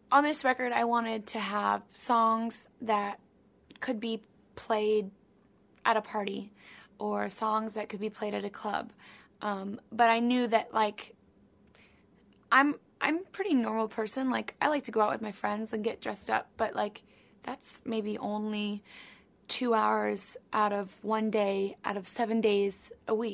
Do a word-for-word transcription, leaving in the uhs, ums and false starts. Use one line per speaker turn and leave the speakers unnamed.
on this record, I wanted to have songs that could be played at a party or songs that could be played at a club. Um, but I knew that, like, I'm I'm a pretty normal person. Like, I like to go out with my friends and get dressed up, but, like, that's maybe only two hours out of one day out of seven days a week.